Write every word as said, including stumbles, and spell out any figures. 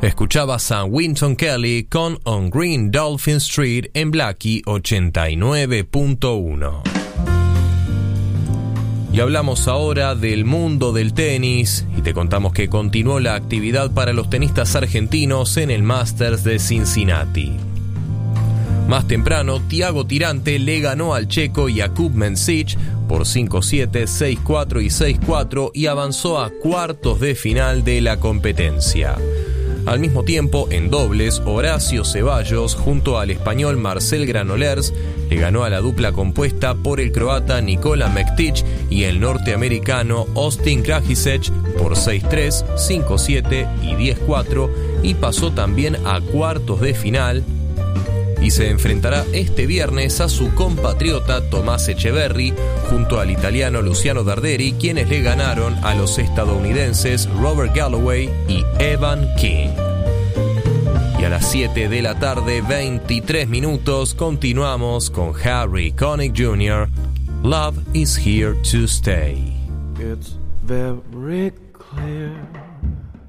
Escuchabas a Wynton Kelly con On Green Dolphin Street en Blackie ochenta y nueve punto uno. Y hablamos ahora del mundo del tenis y te contamos que continuó la actividad para los tenistas argentinos en el Masters de Cincinnati. Más temprano, Thiago Tirante le ganó al checo Jakub Mensich por cinco siete, seis cuatro y seis cuatro y avanzó a cuartos de final de la competencia. Al mismo tiempo, en dobles, Horacio Ceballos, junto al español Marcel Granollers, le ganó a la dupla compuesta por el croata Nikola Mektic y el norteamericano Austin Krajicek por seis tres, cinco siete y diez cuatro y pasó también a cuartos de final y se enfrentará este viernes a su compatriota Tomás Echeverry junto al italiano Luciano Darderi, quienes le ganaron a los estadounidenses Robert Galloway y Evan King. Y a las siete de la tarde, veintitrés minutos, continuamos con Harry Connick junior Love is Here to Stay. It's very clear